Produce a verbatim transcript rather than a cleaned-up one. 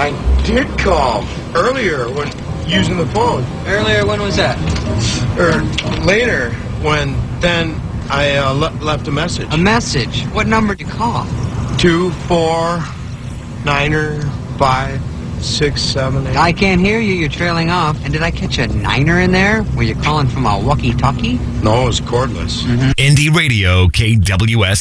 I did call earlier when using the phone. Earlier, when was that? Or later, when then I uh, le left a message. A message? What number did you call? Two, four, niner, five, six, seven, eight. I can't hear you. You're trailing off. And did I catch a niner in there? Were you calling from a walkie-talkie? No, it was cordless. Mm-hmm. Indie Radio, K W S